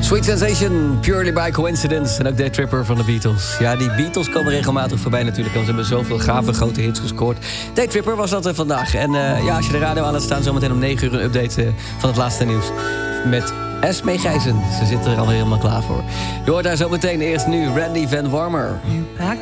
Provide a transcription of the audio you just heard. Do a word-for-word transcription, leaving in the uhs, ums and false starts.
Sweet Sensation, Purely by Coincidence. En ook Day Tripper van de Beatles. Ja, die Beatles komen regelmatig voorbij natuurlijk. Want ze hebben zoveel gave grote hits gescoord. Day Tripper was dat uh, vandaag. En uh, ja, als je de radio aan laat staan, zometeen om negen uur een update uh, van het laatste nieuws. Met Esmee Gijzen. Ze zit er alweer helemaal klaar voor. Je hoort daar zometeen eerst nu Randy Van Warmer. You packed